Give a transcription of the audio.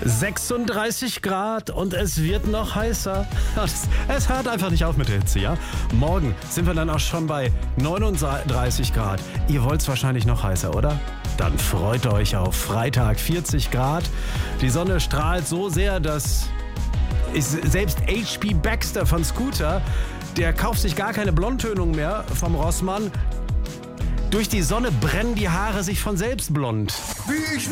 36 Grad und es wird noch heißer. Es hört einfach nicht auf mit der Hitze, ja? Morgen sind wir dann auch schon bei 39 Grad. Ihr wollt es wahrscheinlich noch heißer, oder? Dann freut euch auf Freitag 40 Grad. Die Sonne strahlt so sehr, dass selbst H.P. Baxter von Scooter, der kauft sich gar keine Blondtönung mehr vom Rossmann. Durch die Sonne brennen die Haare sich von selbst blond. Wie ich